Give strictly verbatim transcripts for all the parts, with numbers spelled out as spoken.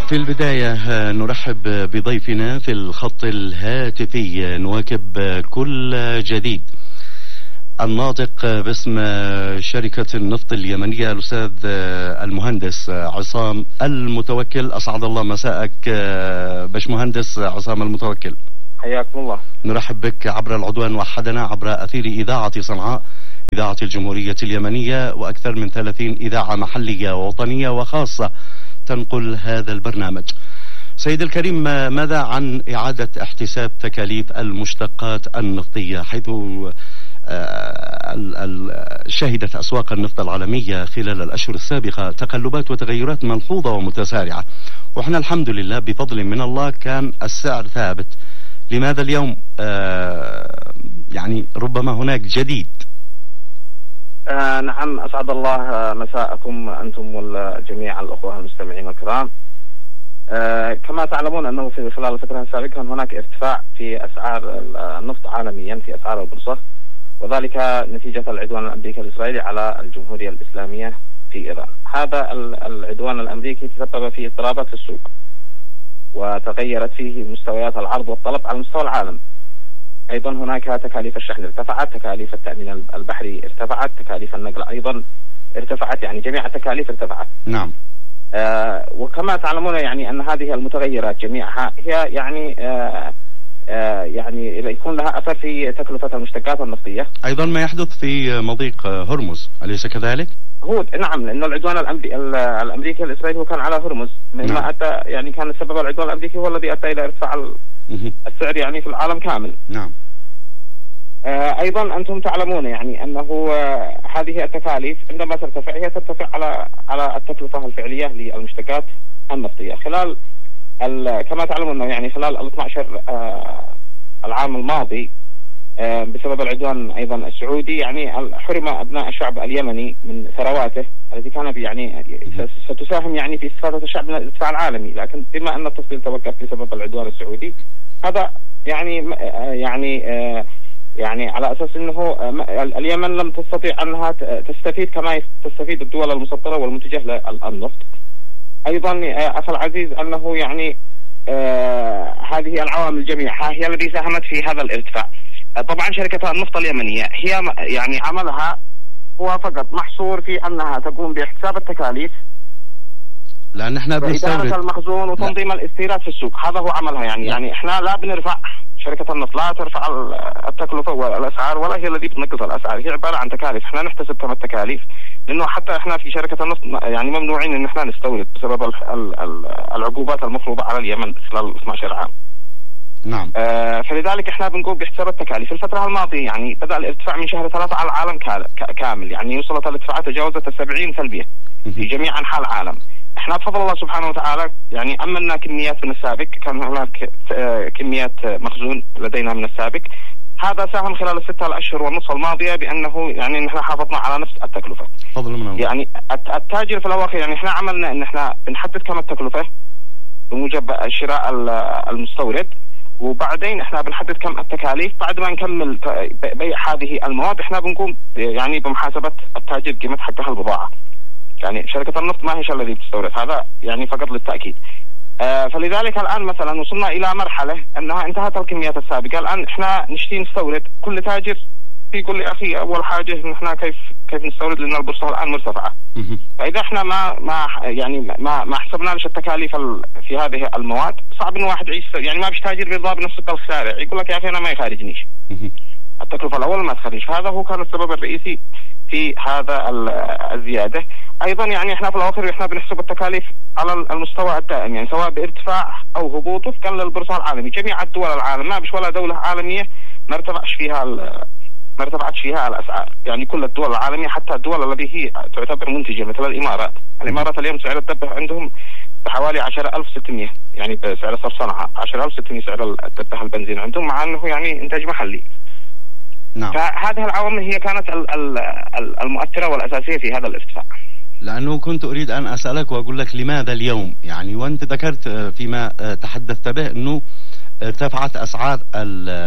في البداية نرحب بضيفنا في الخط الهاتفي، نواكب كل جديد. الناطق باسم شركة النفط اليمنية الأستاذ المهندس عصام المتوكل. أسعد الله مساءك باشمهندس عصام المتوكل. حياكم الله. نرحب بك عبر العدوان وحدنا عبر أثير إذاعة صنعاء، إذاعة الجمهورية اليمنية، وأكثر من ثلاثين إذاعة محلية ووطنية وخاصة تنقل هذا البرنامج. سيد الكريم، ماذا عن إعادة احتساب تكاليف المشتقات النفطية، حيث شهدت أسواق النفط العالمية خلال الأشهر السابقة تقلبات وتغيرات ملحوظة ومتسارعة، وإحنا الحمد لله بفضل من الله كان السعر ثابت. لماذا اليوم آه يعني ربما هناك جديد؟ آه نعم، أسعد الله مساءكم أنتم والجميع الأخوة المستمعين الكرام. آه كما تعلمون أنه في خلال الفترة السابقة هناك ارتفاع في أسعار النفط عالميا في أسعار البورصة، وذلك نتيجة العدوان الأمريكي الإسرائيلي على الجمهورية الإسلامية في إيران. هذا العدوان الأمريكي تسبب في اضطرابات في السوق، وتغيرت فيه مستويات العرض والطلب على مستوى العالم. أيضا هناك تكاليف الشحن ارتفعت، تكاليف التأمين البحري ارتفعت، تكاليف النقل أيضا ارتفعت، يعني جميع التكاليف ارتفعت. نعم. آه وكما تعلمون يعني أن هذه المتغيرات جميعها هي يعني آه آه يعني يكون لها أثر في تكلفة المشتقات النفطية. أيضا ما يحدث في مضيق هرمز، أليس كذلك؟ هو نعم، لأن العدوان الأمريكي, الأمريكي الإسرائيلي هو كان على هرمز، مما نعم. أتى يعني كان سبب العدوان الأمريكي هو الذي أتى إلى ارتفاع السعر يعني في العالم كامل. نعم. آه أيضا أنتم تعلمون يعني أنه آه هذه التكاليف عندما ترتفع هي ترتفع على على التكلفة الفعلية للمشتقات النفطية. خلال كما تعلمون يعني خلال ال اثني عشر آه العام الماضي آه بسبب العدوان أيضا السعودي يعني حرم أبناء الشعب اليمني من ثرواته التي كانت يعني ستساهم يعني في استفادة الشعب من الادفاع العالمي، لكن بما أن التصدير توقف بسبب العدوان السعودي هذا يعني آه يعني آه يعني على أساس أنه اليمن لم تستطيع أنها تستفيد كما تستفيد الدول المسطرة والمنتجة للنفط. أيضا أخي العزيز أنه يعني آه هذه العوامل جميعها هي التي ساهمت في هذا الارتفاع. طبعا شركة النفط اليمنية هي يعني عملها هو فقط محصور في أنها تقوم باحتساب التكاليف، لأن احنا بنستورد المخزون وتنظيم الاستيراد في السوق. هذا هو عملها يعني لا. يعني احنا لا بنرفع، شركة النفط لا ترفع التكلفة والأسعار ولا هي التي بتنقص الأسعار، هي عبارة عن تكاليف. احنا نحتسب كم التكاليف، لأنه حتى احنا في شركة النفط يعني ممنوعين ان احنا نستورد بسبب العقوبات المفروضة على اليمن خلال اثني عشر عام. نعم. آه فلذلك احنا بنقوم باحتساب التكاليف. الفترة الماضية يعني بدأ الارتفاع من شهر ثلاثة على العالم كامل، يعني وصلت الارتفاعات تجاوزت السبعين سلبية في جميع أنحاء العالم. احنا بفضل الله سبحانه وتعالى يعني أملنا كميات من السابق، كان هناك كميات مخزون لدينا من السابق. هذا ساهم خلال الستة الأشهر والنصف الماضية بأنه يعني نحن حافظنا على نفس التكلفة. فضل من الله. يعني التاجر في الأواخر يعني احنا عملنا ان احنا بنحدد كم التكلفة بموجب شراء المستورد، وبعدين احنا بنحدد كم التكاليف. بعد ما نكمل بيع هذه المواد احنا بنقوم يعني بمحاسبة التاجر قيمة حقها البضاعة. يعني شركة النفط ما هي الذي بتستورد، هذا يعني فقط للتأكيد. آه فلذلك الآن مثلا وصلنا إلى مرحلة أنها انتهت الكميات السابقة، الآن إحنا نشتي نستورد. كل تاجر يقول لي أخي أول حاجة إحنا كيف كيف نستورد لأن البورصة الآن مرتفعة. فإذا إحنا ما ما يعني ما ما حسبنا ليش التكاليف في هذه المواد، صعب إنه واحد يعيش يعني ما بيش تاجر بيرضى بنفس الخسارة، يقول لك يا أخي أنا ما يخارجنيش. التكلفة الأول ما تخرج، فهذا هو كان السبب الرئيسي في هذا الزيادة. أيضا يعني إحنا في الأواخر إحنا بنحسب التكاليف على المستوى الدائم، يعني سواء بارتفاع أو هبوط وفقا للبورصة العالمي. جميع الدول العالم ما بش ولا دولة عالمية ما ارتفعش فيها ما ارتفعتش فيها الأسعار، يعني كل الدول العالمية حتى الدول التي هي تعتبر منتجة مثل الإمارات. الإمارات اليوم سعر الدبة عندهم بحوالي عشرة آلاف وستمئة، يعني بسعر صرف صنعاء عشرة آلاف وستمئة سعر الدبة البنزين عندهم، مع أنه يعني إنتاج محلي. نعم. فهذه العوامل هي كانت المؤثرة والأساسية في هذا الارتفاع. لأنه كنت أريد أن أسألك وأقول لك لماذا اليوم، يعني وأنت ذكرت فيما تحدثت به أنه ارتفعت أسعار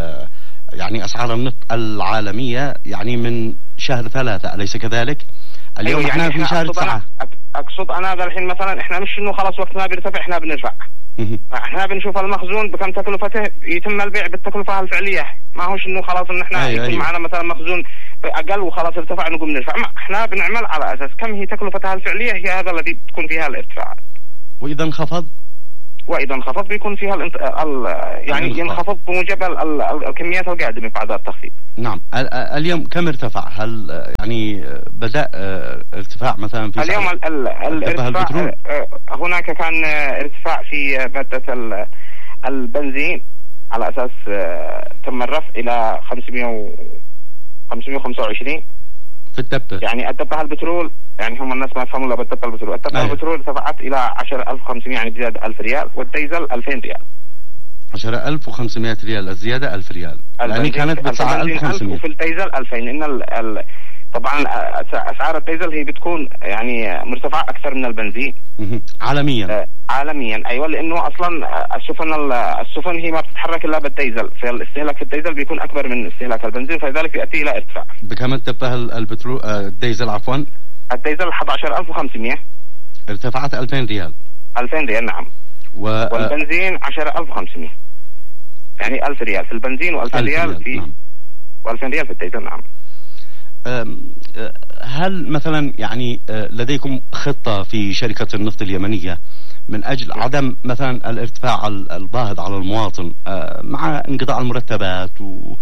يعني أسعار النفط العالمية يعني من شهر ثلاثة، أليس كذلك؟ اليوم أيوة احنا يعني في شهر تسعة. اقصد انا ذا الحين مثلا احنا مش انه خلاص وقت ما بيرتفع احنا بنرفع، احنا بنشوف المخزون بكم تكلفته يتم البيع بالتكلفه الفعليه، ما هوش انه خلاص ان احنا أيوة يكون أيوة. معنا مثلا مخزون اقل وخلاص ارتفع نقوم نرفع، ما احنا بنعمل على اساس كم هي تكلفتها الفعليه، هي هذا الذي تكون فيها الارتفاعات. واذا انخفض واذا انخفض بيكون فيها الانت... ال... يعني الانخفاض. ينخفض بموجب ال... ال... الكميات القادمه بعد التخفيض. نعم. اليوم كم ارتفع؟ هل يعني بدأ ارتفاع مثلا في اليوم ال... ال... الارتفاع هناك كان ارتفاع في مادة البنزين على اساس تم الرفع الى خمسمائة وخمسة وعشرين في الدبة، يعني الدبة البترول، يعني هم الناس ما يفهمون الا بالدبة البترول، الدبة أيوة. البترول ارتفعت الى عشرة آلاف وخمسمائة يعني بزيادة ألف ريال، والديزل ألفين ريال. عشرة آلاف وخمسمائة ريال الزيادة ألف ريال، يعني كانت بتسعة آلاف وخمسمائة، وفي الديزل ألفين. ان ال... ال... طبعا اسعار الديزل هي بتكون يعني مرتفعه اكثر من البنزين عالميا. آه عالميا ايوه، لانه اصلا السفن السفن هي ما بتتحرك الا بالديزل، فالاستهلاك في الديزل بيكون اكبر من استهلاك البنزين، فلذلك ياتي الى ارتفاع. بكم انتبه البترول الديزل عفوا؟ الديزل أحد عشر ألف وخمسمائة، ارتفعت ألفين ريال. ألفين ريال نعم. و... والبنزين عشرة آلاف وخمسمائة، يعني ألف ريال في البنزين و2000 ريال في نعم. و2000 ريال في الديزل نعم. هل مثلا يعني لديكم خطة في شركة النفط اليمنية من أجل عدم مثلا الارتفاع الباهظ على المواطن مع انقطاع المرتبات و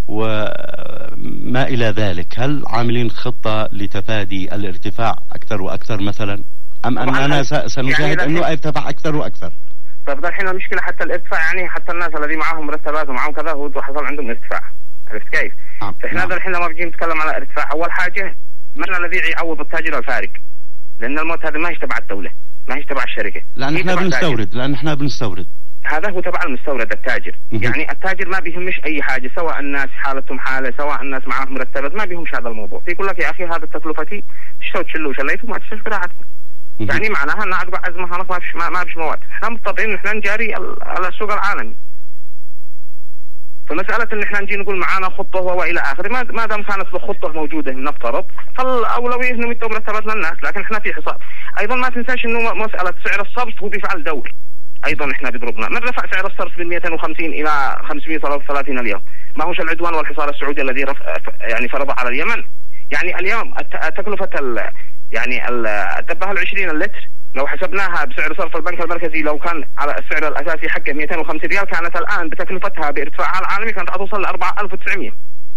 وما إلى ذلك؟ هل عاملين خطة لتفادي الارتفاع أكثر وأكثر مثلا، أم أننا سنشاهد يعني أنه ارتفع أكثر وأكثر؟ طيب الحين المشكلة حتى الارتفاع، يعني حتى الناس الذي معهم مرتبات ومعهم كذا هو حصل عندهم ارتفاع، عرفت كيف؟ نعم. احنا هذا الحين لما بيجي نتكلم على ارتفاع، اول حاجه من الذي يعوض التاجر الفارق؟ لان الموت هذا ما هي تبع الدوله، ما هي تبع الشركه، لان احنا بنستورد، لان احنا بنستورد هذا هو تبع المستورد التاجر. م- يعني التاجر ما بيهمش اي حاجه، سواء الناس حالتهم حاله، سواء الناس معهم مرتبات، ما بيهمش هذا الموضوع، يقول لك يا اخي هذا تكلفتي تشتروا تشلوا شليتوا ما تشتروا براحتكم. يعني معناها ان عقب ازمه خلاص ما فيش ما, ما فيش مواد، احنا مضطرين احنا نجاري على السوق العالمي. فمسألة ان احنا نجي نقول معانا خطة والى اخره، ما ما دام كانت الخطة موجودة نفترض، فالاولوية انهم يدوا مرتبات للناس، لكن احنا في حصار. ايضا ما تنساش انه مسألة سعر الصرف هو بيفعل دوري. ايضا احنا بيضربنا، من رفع سعر الصرف من مئتين وخمسين الى خمسمائة وثلاثة وثلاثين اليوم، ما هوش العدوان والحصار السعودي الذي رفع يعني فرض على اليمن. يعني اليوم تكلفة ال يعني الدبة العشرين اللتر لو حسبناها بسعر صرف البنك المركزي، لو كان على السعر الاساسي حقه مئتين وخمسين ريال، كانت الان بتكلفتها بارتفاعها العالمي كانت حتوصل ل أربعة آلاف وتسعمائة.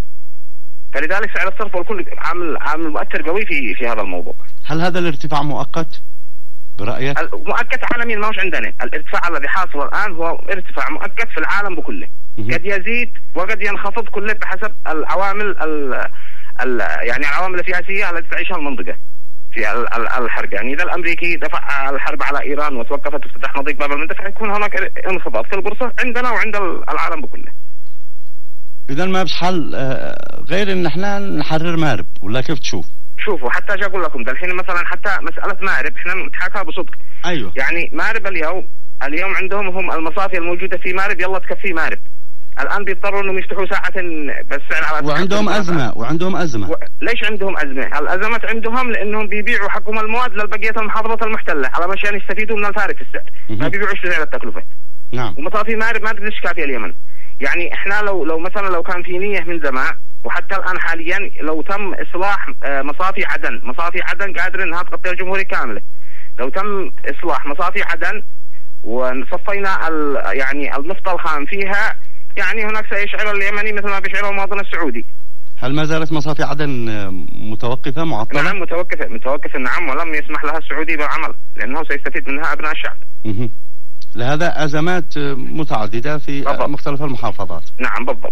فلذلك سعر الصرف والكل عامل عامل مؤثر قوي في في هذا الموضوع. هل هذا الارتفاع مؤقت برأيك؟ مؤقت عالميا، ما هوش عندنا. الارتفاع الذي حاصل الان هو ارتفاع مؤقت في العالم بكله، قد يزيد وقد ينخفض كله بحسب العوامل ال ال يعني العوامل السياسيه التي تعيشها المنطقه في الحرب. يعني اذا الامريكي دفع الحرب على ايران وتوقفت افتتاح مضيق باب المندب، يكون هناك انخفاض في البورصه عندنا وعند العالم بكله. اذا ما فيش حل غير ان احنا نحرر مارب، ولا كيف تشوف؟ شوفوا حتى اجي اقول لكم ده الحين مثلا حتى مساله مارب احنا نتحاكى بصدق. ايوه. يعني مارب اليوم اليوم عندهم هم المصافي الموجوده في مارب يلا تكفي مارب. الان بيضطروا انهم يفتحوا ساعه بس على وعندهم ازمه وعندهم ازمه. و... ليش عندهم ازمه؟ الازمات عندهم لانهم بيبيعوا حقهم المواد للبقيه المحافظات المحتله على مشان يستفيدوا من الفارق في السعر، ما بيبيعوش سعر التكلفه. نعم. ومصافي مارب ما تدريش كافيه اليمن. يعني احنا لو لو مثلا لو كان في نيه من زمان وحتى الان حاليا لو تم اصلاح مصافي عدن، مصافي عدن قادره انها تغطي الجمهوريه كامله. لو تم اصلاح مصافي عدن وصفينا يعني النفط الخام فيها، يعني هناك سيشعر اليمني مثل ما بيشعر المواطن السعودي. هل ما زالت مصافي عدن متوقفة معطلة؟ نعم متوقفة متوقفة نعم، ولم يسمح لها السعودي بالعمل لأنه سيستفيد منها أبناء الشعب. مه. لهذا أزمات متعددة في بالضبط. مختلف المحافظات. نعم بالضبط.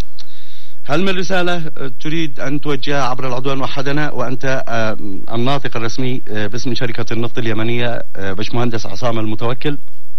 هل من رسالة تريد أن توجهها عبر العدوان وحدنا وأنت الناطق الرسمي باسم شركة النفط اليمنية باشمهندس عصام المتوكل؟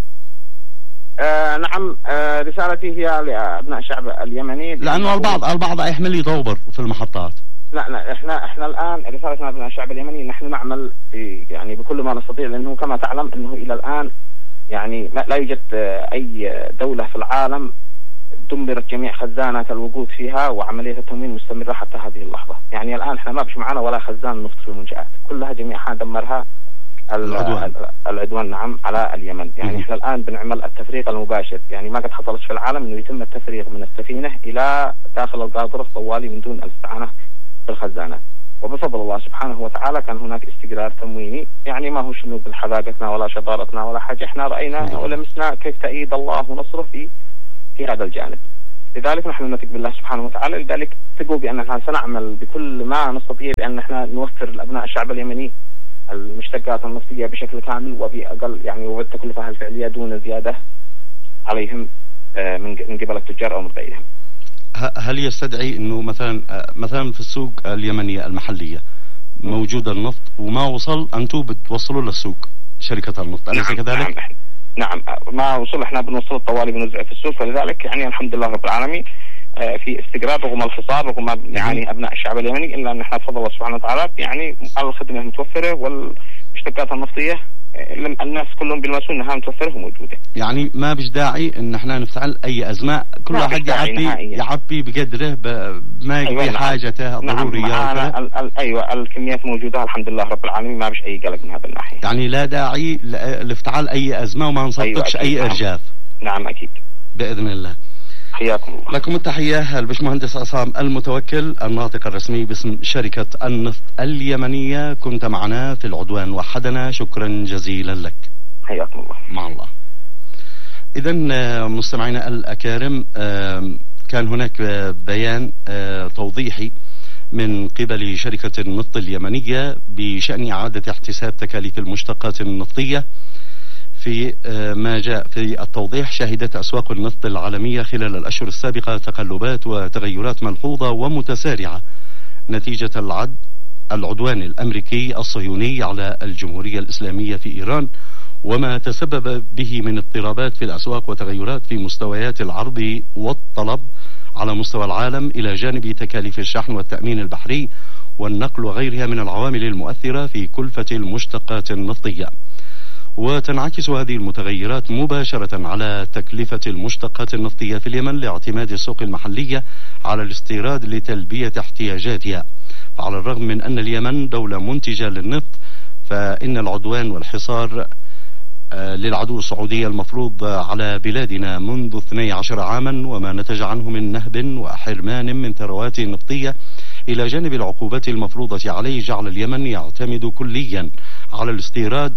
آه نعم. آه رسالتي هي لأبناء الشعب اليمني، لأنه البعض البعض يحمل يدور في المحطات. لا لا احنا احنا الآن رسالتنا لأبناء الشعب اليمني، نحن نعمل يعني بكل ما نستطيع، لأنه كما تعلم أنه إلى الآن يعني لا يوجد أي دولة في العالم دمرت جميع خزانات الوقود فيها، وعملية التموين مستمرة حتى هذه اللحظة. يعني الآن احنا ما بش معنا ولا خزان نفط في المنشآت، كلها جميعها دمرها العدوان. العدوان نعم على اليمن. يعني احنا الآن بنعمل التفريغ المباشر، يعني ما قد حصلت في العالم انه يتم التفريغ من السفينة الى داخل القاطرة طوالي من دون الاستعانة بالخزانات. وبفضل الله سبحانه وتعالى كان هناك استقرار تمويني، يعني ما هو شنو بالحذاقتنا ولا شطارتنا ولا حاجة، احنا رأينا ولمسنا كيف تأييد الله ونصره في في هذا الجانب. لذلك نحن نثق بالله سبحانه وتعالى، لذلك ثقوا بأننا سنعمل بكل ما نستطيع بأن احنا نوفر لأبناء الشعب اليمني المشتقات النفطية بشكل كامل وبأقل يعني وبتكلفها الفعلية دون زيادة عليهم من قبل التجار أو من غيرهم. هل يستدعي انه مثلا مثلا في السوق اليمنية المحلية موجود النفط وما وصل، انتم بتوصلوا للسوق شركة النفط أليس نعم كذلك؟ نعم نعم ما وصل، احنا بنوصل الطوالي بنوزع في السوق، فلذلك يعني الحمد لله رب العالمين في استقرار رغم الحصار، رغم ما يعني ابناء الشعب اليمني، الا ان احنا بفضل الله سبحانه وتعالى يعني الخدمه متوفره والمشتقات النفطيه الناس كلهم بيلمسوا انها متوفره وموجوده. يعني ما بش داعي ان احنا نفتعل اي ازمه، كل واحد يعبي يعبي بقدره بما يقضي أيوة حاجته الضروريه. نعم ايوه الكميات موجوده الحمد لله رب العالمين، ما بش اي قلق من هذا الناحيه. يعني لا داعي لافتعال اي ازمه وما نصدقش أيوة اي ارجاف. نعم اكيد باذن الله. حياكم الله. لكم التحية البشمهندس عصام المتوكل الناطق الرسمي باسم شركة النفط اليمنية، كنت معنا في العدوان وحدنا، شكرا جزيلا لك. حياكم الله. مع الله. إذا مستمعينا الأكارم، كان هناك بيان توضيحي من قبل شركة النفط اليمنية بشأن إعادة احتساب تكاليف المشتقات النفطية. في ما جاء في التوضيح، شهدت أسواق النفط العالمية خلال الأشهر السابقة تقلبات وتغيرات ملحوظة ومتسارعة نتيجة العد العدوان الأمريكي الصهيوني على الجمهورية الإسلامية في إيران، وما تسبب به من اضطرابات في الأسواق وتغيرات في مستويات العرض والطلب على مستوى العالم، إلى جانب تكاليف الشحن والتأمين البحري والنقل وغيرها من العوامل المؤثرة في كلفة المشتقات النفطية. وتنعكس هذه المتغيرات مباشرة على تكلفة المشتقات النفطية في اليمن لاعتماد السوق المحلية على الاستيراد لتلبية احتياجاتها. فعلى الرغم من أن اليمن دولة منتجة للنفط، فإن العدوان والحصار للعدو السعودي المفروض على بلادنا منذ اثني عشر عاما وما نتج عنه من نهب وحرمان من ثروات نفطية، إلى جانب العقوبات المفروضة عليه، جعل اليمن يعتمد كليا على الاستيراد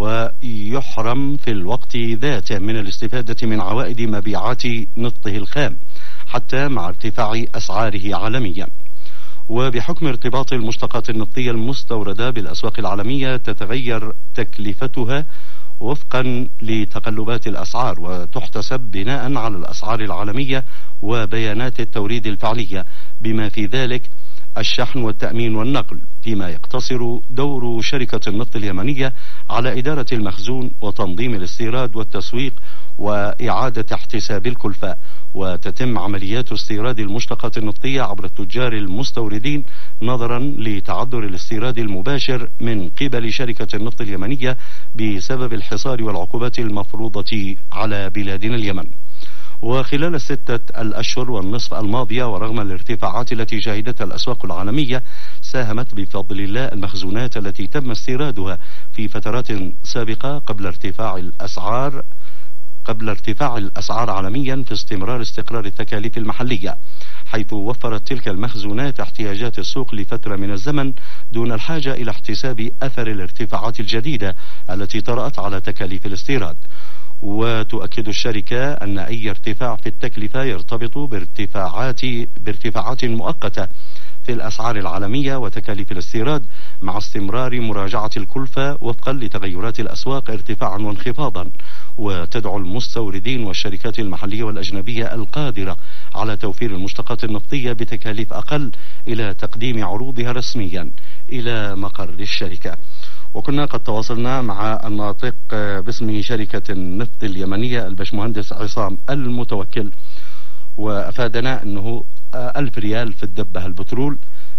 ويحرم في الوقت ذاته من الاستفادة من عوائد مبيعات نفطه الخام حتى مع ارتفاع أسعاره عالميا. وبحكم ارتباط المشتقات النفطية المستوردة بالأسواق العالمية تتغير تكلفتها وفقا لتقلبات الأسعار، وتحتسب بناء على الأسعار العالمية وبيانات التوريد الفعلية، بما في ذلك الشحن والتأمين والنقل، فيما يقتصر دور شركة النفط اليمنية على إدارة المخزون وتنظيم الاستيراد والتسويق وإعادة احتساب الكلفة. وتتم عمليات استيراد المشتقات النفطية عبر التجار المستوردين نظرا لتعذر الاستيراد المباشر من قبل شركة النفط اليمنية بسبب الحصار والعقوبات المفروضة على بلادنا اليمن. وخلال الستة الأشهر والنصف الماضية، ورغم الارتفاعات التي شهدتها الأسواق العالمية، ساهمت بفضل الله المخزونات التي تم استيرادها في فترات سابقة قبل ارتفاع الأسعار قبل ارتفاع الأسعار عالميا في استمرار استقرار التكاليف المحلية، حيث وفرت تلك المخزونات احتياجات السوق لفترة من الزمن دون الحاجة إلى احتساب أثر الارتفاعات الجديدة التي طرأت على تكاليف الاستيراد. وتؤكد الشركة أن أي ارتفاع في التكلفة يرتبط بارتفاعات بارتفاعات مؤقتة في الأسعار العالمية وتكاليف الاستيراد، مع استمرار مراجعة الكلفة وفقا لتغيرات الأسواق ارتفاعا وانخفاضا. وتدعو المستوردين والشركات المحلية والأجنبية القادرة على توفير المشتقات النفطية بتكاليف أقل إلى تقديم عروضها رسميا إلى مقر الشركة. وكنا قد تواصلنا مع الناطق باسم شركة النفط اليمنية البشمهندس عصام المتوكل، وأفادنا أنه ألف ريال في الدبة البترول،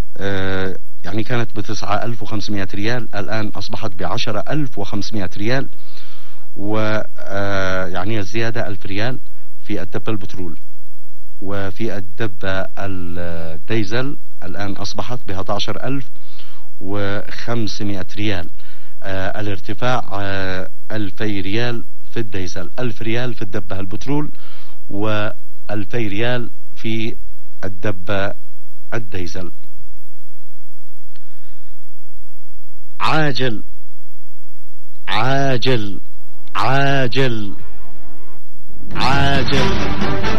يعني كانت بتسعة ألف وخمسمائة ريال، الآن أصبحت بعشرة ألف وخمسمائة ريال، ويعني الزيادة ألف ريال في الدبة البترول. وفي الدبة الديزل الآن أصبحت ب أحد عشر ألف وخمسمائة ريال. آه الارتفاع آه ألفي ريال في الديزل، ألف ريال في الدبة البترول، وألفي ريال في الدبة الديزل. عاجل عاجل عاجل عاجل